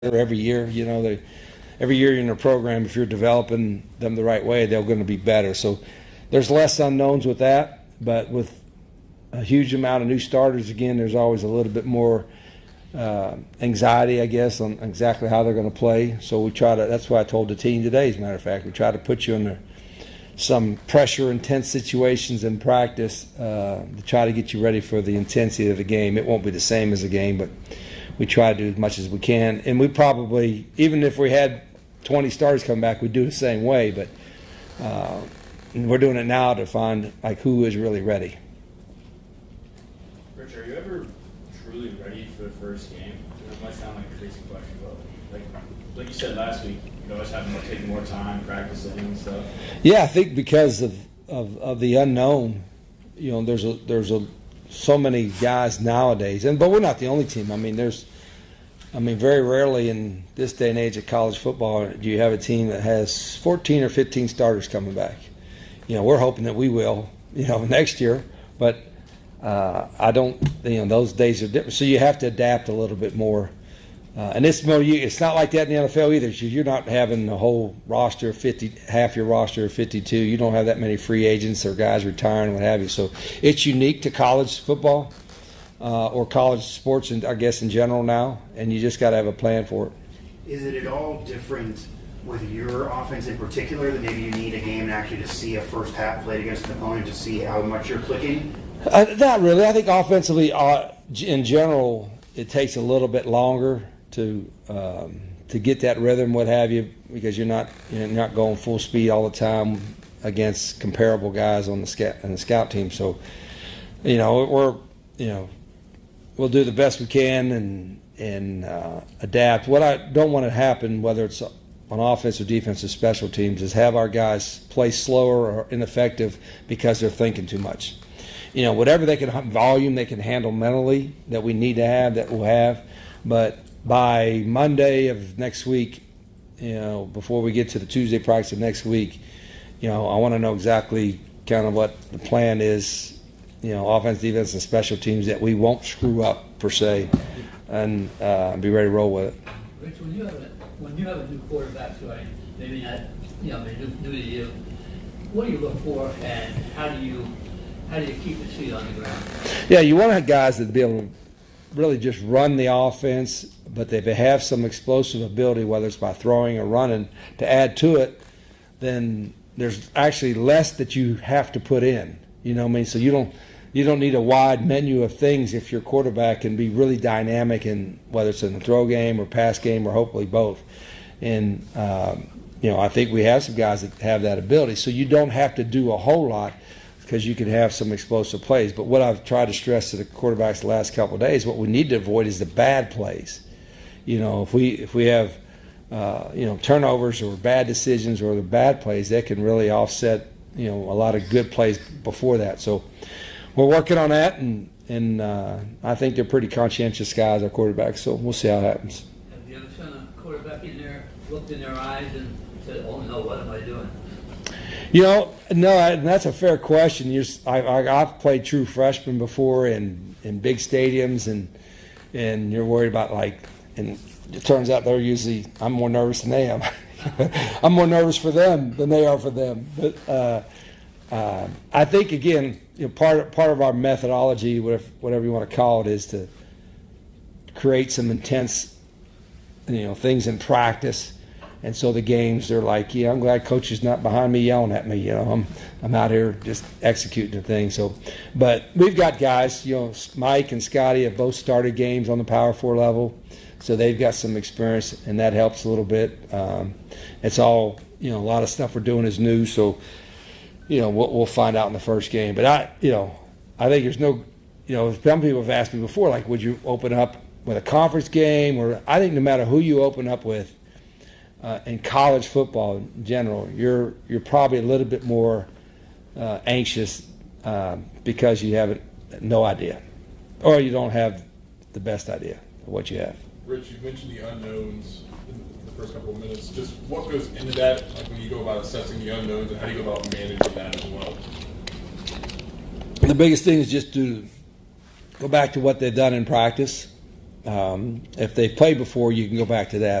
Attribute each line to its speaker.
Speaker 1: every year. Every year in a program, if you're developing them the right way, they're going to be better. So there's less unknowns with that, but with a huge amount of new starters, again, there's always a little bit more anxiety, I guess, on exactly how they're going to play. So that's why I told the team today, as a matter of fact, we try to put you in some pressure, intense situations in practice to try to get you ready for the intensity of the game. It won't be the same as a game, but we try to do as much as we can. And we probably, even if we had 20 starters come back, we'd do the same way. But we're doing it now to find who is really ready.
Speaker 2: Rich, are you ever truly ready for the first game? It might sound like a crazy question, but like you said last week, you always have to take more time practicing and stuff.
Speaker 1: Yeah, I think because of the unknown, there's so many guys nowadays, but we're not the only team. Very rarely in this day and age of college football do you have a team that has 14 or 15 starters coming back. We're hoping that we will, next year, but I don't. Those days are different, so you have to adapt a little bit more. And it's not like that in the NFL either. You're not having a whole roster of 50, half your roster of 52. You don't have that many free agents or guys retiring, what have you. So it's unique to college football or college sports, I guess, in general now, and you just got to have a plan for it.
Speaker 3: Is it at all different with your offense in particular that maybe you need a game actually to see a first half played against an opponent to see how much you're clicking?
Speaker 1: Not really. I think offensively, in general, it takes a little bit longer to get that rhythm, what have you, because you're not going full speed all the time against comparable guys on the scout team. So, we'll do the best we can and adapt. What I don't want to happen, whether it's on offense or defense or special teams, is have our guys play slower or ineffective because they're thinking too much. Whatever volume they can handle mentally that we need to have, that we'll have. But by Monday of next week, before we get to the Tuesday practice of next week, I want to know exactly kind of what the plan is, offense, defense, and special teams, that we won't screw up per se, and be ready to roll with it.
Speaker 4: Rich, when you have a new quarterback, right? Maybe not, maybe new to you. What do you look for, and how do you keep his feet on the ground?
Speaker 1: Yeah, you want to have guys that be able to really just run the offense, but if they have some explosive ability, whether it's by throwing or running, to add to it, then there's actually less that you have to put in. So you don't need a wide menu of things if your quarterback can be really dynamic, in whether it's in the throw game or pass game or hopefully both. And I think we have some guys that have that ability, so you don't have to do a whole lot, because you can have some explosive plays. But what I've tried to stress to the quarterbacks the last couple of days, what we need to avoid is the bad plays. If we have turnovers or bad decisions or the bad plays, that can really offset a lot of good plays before that. So we're working on that, and I think they're pretty conscientious guys, our quarterbacks. So we'll see how it happens.
Speaker 4: Have you ever seen a quarterback in there, looked in their eyes, and said, "Oh no, what am I doing?"
Speaker 1: No, that's a fair question. I've played true freshmen before in big stadiums, and you're worried about and it turns out I'm more nervous than they am. I'm more nervous for them than they are for them. But I think, again, part of our methodology, whatever you want to call it, is to create some intense, things in practice. And so the games, they're like, I'm glad coach is not behind me yelling at me. I'm out here just executing the thing. So, but we've got guys, Mike and Scotty have both started games on the Power 4 level, so they've got some experience, and that helps a little bit. It's all, a lot of stuff we're doing is new, so we'll find out in the first game. But I think there's no, some people have asked me before, would you open up with a conference game? Or I think no matter who you open up with, in college football in general, you're probably a little bit more anxious because you have no idea, or you don't have the best idea of what you have.
Speaker 5: Rich, you mentioned the unknowns in the first couple of minutes. Just what goes into that, when you go about assessing the unknowns, and how do you go about managing that as well?
Speaker 1: The biggest thing is just to go back to what they've done in practice, If they've played before, you can go back to that.